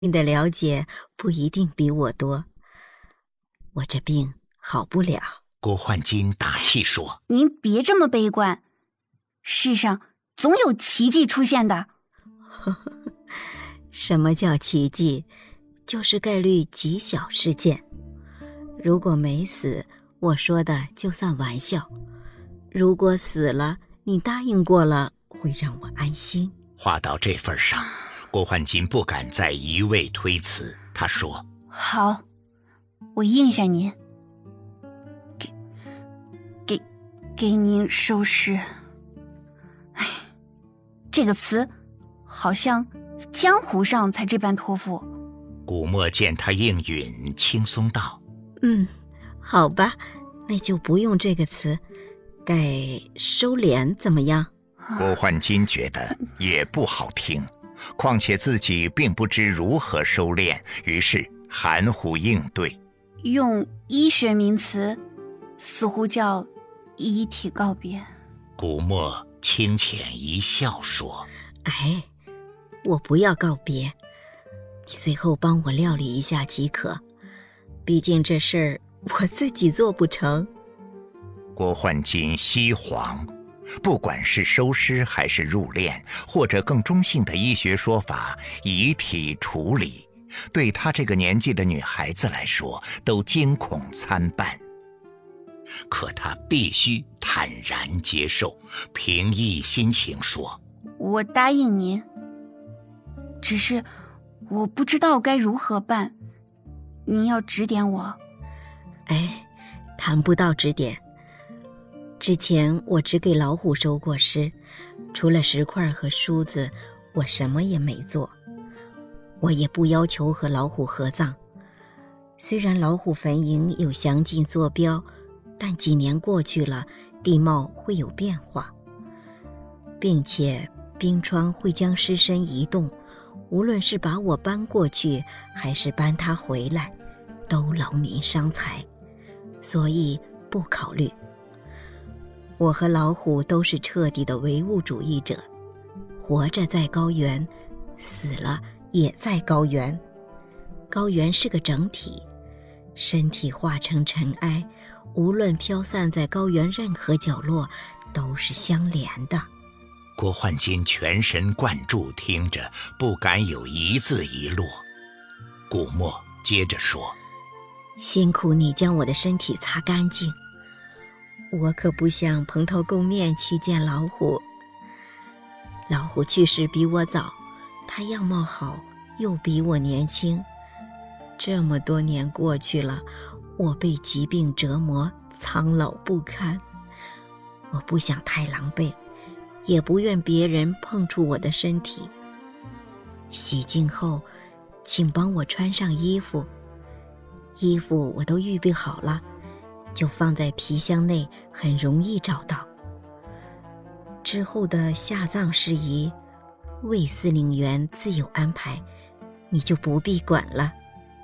你的了解不一定比我多，我这病好不了。 郭焕金打气说： 您别这么悲观，世上总有奇迹出现的。 什么叫奇迹？就是概率极小事件。如果没死，我说的就算玩笑；如果死了，你答应过了，会让我安心。 话到这份上，郭焕金不敢再一味推辞。他说： 好，我应下您，给您收尸。哎，这个词好像江湖上才这般托付。 古墨见他应允，轻松道： 好吧，那就不用这个词，改收敛怎么样？ 郭焕金觉得也不好听，况且自己并不知如何收敛，于是含糊应对。 用医学名词，似乎叫遗体告别。 古墨轻浅一笑说： 哎，我不要告别，你最后帮我料理一下即可，毕竟这事儿我自己做不成。 郭焕金西黄，不管是收尸还是入殓，或者更中性的医学说法遗体处理，对她这个年纪的女孩子来说都惊恐参半。 可他必须坦然接受，平抑心情说： 我答应您，只是我不知道该如何办，您要指点我。 哎，谈不到指点。之前我只给老虎收过尸，除了石块和梳子，我什么也没做。我也不要求和老虎合葬。虽然老虎坟茔有详尽坐标，但几年过去了，地貌会有变化，并且冰川会将尸身移动，无论是把我搬过去，还是搬它回来，都劳民伤财，所以不考虑。我和老虎都是彻底的唯物主义者，活着在高原，死了也在高原。高原是个整体，身体化成尘埃，无论飘散在高原任何角落，都是相连的。 郭焕金全神贯注听着，不敢有一字一落。古墨接着说： 辛苦你将我的身体擦干净，我可不想蓬头垢面去见老虎。老虎去世比我早，他样貌好，又比我年轻。这么多年过去了，我被疾病折磨，苍老不堪。我不想太狼狈，也不愿别人碰触我的身体。洗净后，请帮我穿上衣服。衣服我都预备好了，就放在皮箱内，很容易找到。之后的下葬事宜，卫司令员自有安排，你就不必管了。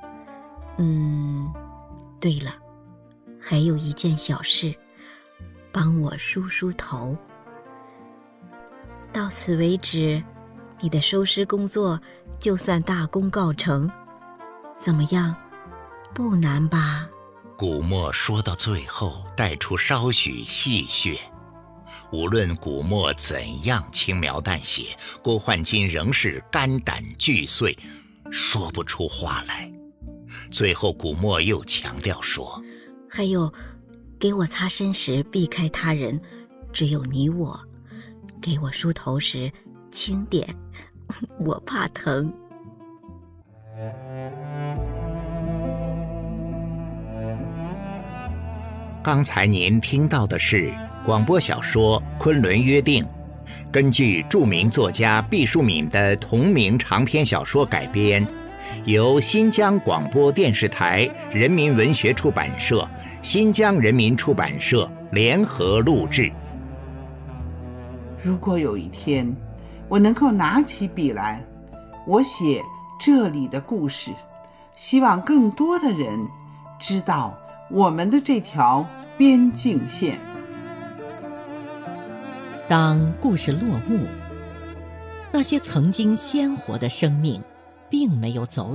对了，还有一件小事，帮我梳梳头。到此为止，你的收尸工作就算大功告成。怎么样？不难吧？ 古墨说到最后，带出稍许戏谑。无论古墨怎样轻描淡写，郭焕金仍是肝胆俱碎，说不出话来。最后古墨又强调说： 还有，给我擦身时避开他人，只有你我。给我梳头时轻点，我怕疼。 刚才您听到的是广播小说《昆仑约定》，根据著名作家毕淑敏的同名长篇小说改编，由新疆广播电视台人民文学出版社、新疆人民出版社联合录制。 如果有一天我能够拿起笔来，我写这里的故事，希望更多的人知道我们的这条边境线。 当故事落幕，那些曾经鲜活的生命并没有走